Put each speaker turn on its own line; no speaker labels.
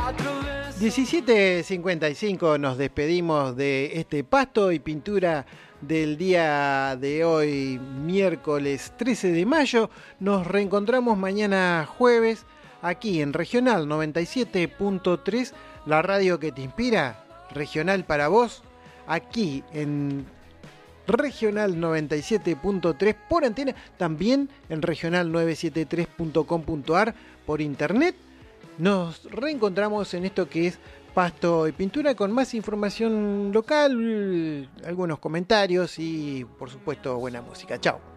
17:55 nos despedimos de este Pasto y Pintura del día de hoy, miércoles 13 de mayo. Nos reencontramos mañana jueves aquí en Regional 97.3, la radio que te inspira, regional para vos, aquí en Regional 97.3 por antena, también en regional973.com.ar por internet. Nos reencontramos en esto que es Pasto y Pintura con más información local, algunos comentarios y por supuesto buena música. Chao.